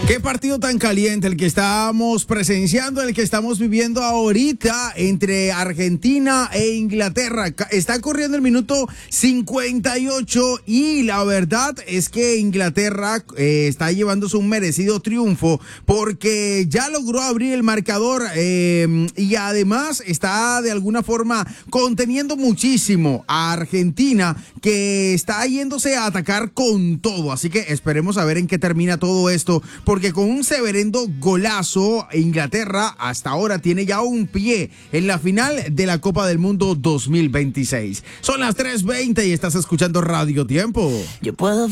Qué partido tan caliente el que estamos presenciando, el que estamos viviendo ahorita entre Argentina e Inglaterra. Está corriendo el minuto 58 y la verdad es que Inglaterra está llevándose un merecido triunfo porque ya logró abrir el marcador y además está de alguna forma conteniendo muchísimo a Argentina, que está yéndose a atacar con todo. Así que esperemos a ver en qué termina todo esto, porque con un severendo golazo, Inglaterra hasta ahora tiene ya un pie en la final de la Copa del Mundo 2026. Son las 3:20 y estás escuchando Radio Tiempo. Yo puedo